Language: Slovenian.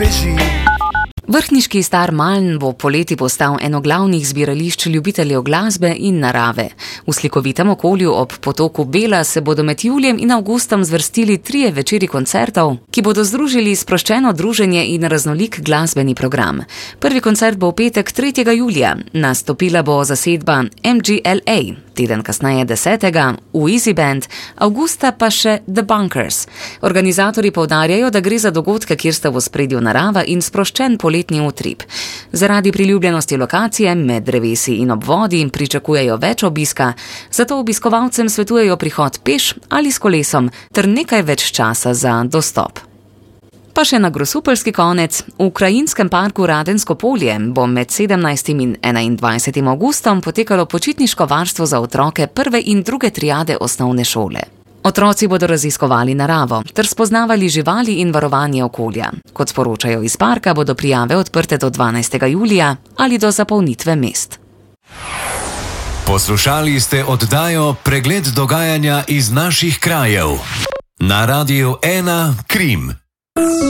beži. Vrhniški Star Malm bo poleti postal eno glavnih zbirališč ljubiteljev glasbe in narave. V slikovitem okolju ob potoku Bela se bodo med julijem in avgustom zvrstili 3 večeri koncertov, ki bodo združili sproščeno druženje in raznolik glasbeni program. Prvi koncert bo v petek 3. julija, nastopila bo zasedba MGLA, teden kasneje 10. v Easy Band, avgusta pa še The Bunkers. Organizatorji poudarjajo, da gre za dogodke, kjer sta v ospredju narava in sproščen poletni utrip. Zaradi priljubljenosti lokacije med drevesi in ob vodi pričakujejo več obiska, zato obiskovalcem svetujejo prihod peš ali s kolesom ter nekaj več časa za dostop. Pa še na grosupeljski konec. V krajinskem parku Radensko polje bo med 17. in 21. avgustom potekalo počitniško varstvo za otroke 1. in 2. triade osnovne šole. Otroci bodo raziskovali naravo ter spoznavali živali in varovanje okolja. Kot sporočajo iz parka, bodo prijave odprte do 12. julija ali do zapolnitve mest. Poslušali ste oddajo Pregled dogajanja iz naših krajev na Radiu 1 Krim.